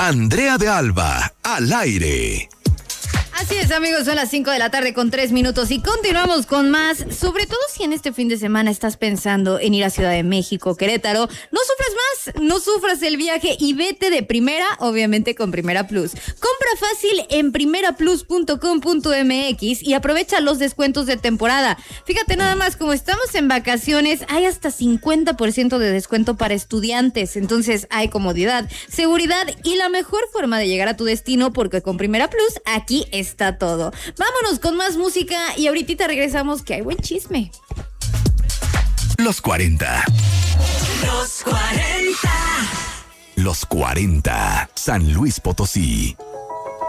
Andrea de Alba, al aire. Así es, amigos, son las 5 de la tarde con 3 minutos y continuamos con más. Sobre todo si en este fin de semana estás pensando en ir a Ciudad de México, Querétaro, no sufras más, no sufras el viaje y vete de primera, obviamente con Primera Plus. Compra fácil en primeraplus.com.mx y aprovecha los descuentos de temporada. Fíjate nada más, como estamos en vacaciones, hay hasta 50% de descuento para estudiantes. Entonces hay comodidad, seguridad y la mejor forma de llegar a tu destino, porque con Primera Plus aquí está todo. Vámonos con más música y ahorita regresamos, que hay buen chisme. Los 40. Los 40. Los 40. San Luis Potosí.